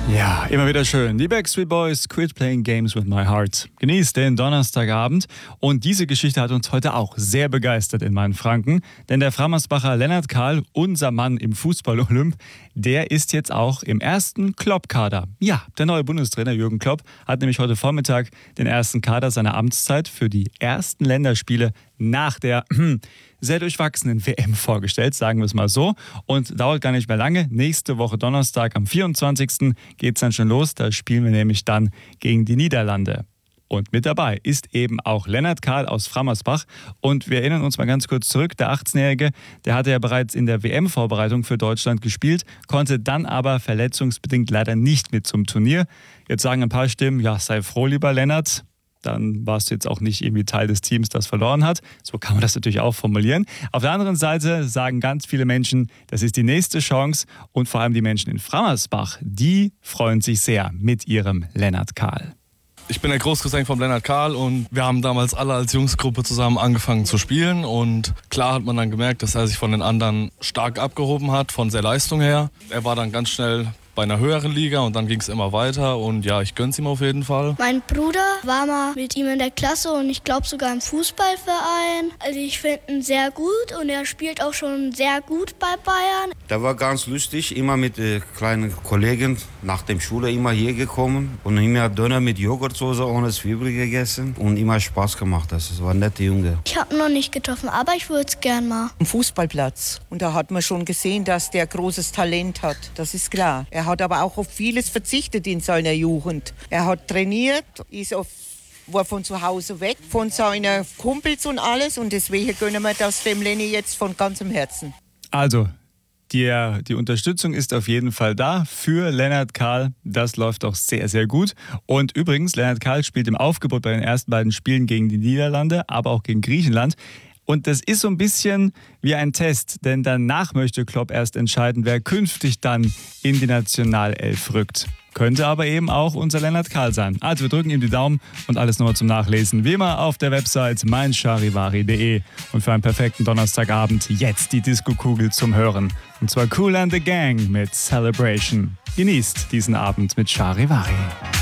Ja, immer wieder schön. Die Backstreet Boys, Quit Playing Games with My Heart. Genießt den Donnerstagabend. Und diese Geschichte hat uns heute auch sehr begeistert in Mainfranken. Denn der Frammersbacher Lennart Kahl, unser Mann im Fußball-Olymp, der ist jetzt auch im ersten Klopp-Kader. Ja, der neue Bundestrainer Jürgen Klopp hat nämlich heute Vormittag den ersten Kader seiner Amtszeit für die ersten Länderspiele nach der sehr durchwachsenen WM vorgestellt, sagen wir es mal so. Und dauert gar nicht mehr lange. Nächste Woche Donnerstag am 24. geht es dann schon los. Da spielen wir nämlich dann gegen die Niederlande. Und mit dabei ist eben auch Lennart Kahl aus Frammersbach. Und wir erinnern uns mal ganz kurz zurück. Der 18-Jährige, der hatte ja bereits in der WM-Vorbereitung für Deutschland gespielt, konnte dann aber verletzungsbedingt leider nicht mit zum Turnier. Jetzt sagen ein paar Stimmen, ja, sei froh, lieber Lennart. Dann warst du jetzt auch nicht irgendwie Teil des Teams, das verloren hat. So kann man das natürlich auch formulieren. Auf der anderen Seite sagen ganz viele Menschen, das ist die nächste Chance. Und vor allem die Menschen in Frammersbach, die freuen sich sehr mit ihrem Lennart Kahl. Ich bin der Großcousin von Lennart Kahl und wir haben damals alle als Jungsgruppe zusammen angefangen zu spielen. Und klar hat man dann gemerkt, dass er sich von den anderen stark abgehoben hat, von der Leistung her. Er war dann ganz schnell bei einer höheren Liga und dann ging es immer weiter und ja, ich gönn's ihm auf jeden Fall. Mein Bruder war mal mit ihm in der Klasse und ich glaube sogar im Fußballverein. Also ich finde ihn sehr gut und er spielt auch schon sehr gut bei Bayern. Der war ganz lustig, immer mit kleinen Kollegen nach der Schule immer hier gekommen und immer Döner mit Joghurtsoße ohne Zwiebel gegessen und immer Spaß gemacht. Das war ein netter Junge. Ich habe ihn noch nicht getroffen, aber ich würde es gern mal. Am Fußballplatz. Und da hat man schon gesehen, dass der großes Talent hat. Das ist klar. Er hat aber auch auf vieles verzichtet in seiner Jugend. Er hat trainiert, war von zu Hause weg, von seinen Kumpels und alles. Und deswegen gönnen wir das dem Lenny jetzt von ganzem Herzen. Also, die Unterstützung ist auf jeden Fall da für Lennart Kahl. Das läuft auch sehr, sehr gut. Und übrigens, Lennart Kahl spielt im Aufgebot bei den ersten beiden Spielen gegen die Niederlande, aber auch gegen Griechenland. Und das ist so ein bisschen wie ein Test, denn danach möchte Klopp erst entscheiden, wer künftig dann in die Nationalelf rückt. Könnte aber eben auch unser Lennart Kahl sein. Also wir drücken ihm die Daumen und alles nochmal zum Nachlesen. Wie immer auf der Website meincharivari.de. Und für einen perfekten Donnerstagabend jetzt die Disco-Kugel zum Hören. Und zwar Kool and the Gang mit Celebration. Genießt diesen Abend mit Charivari.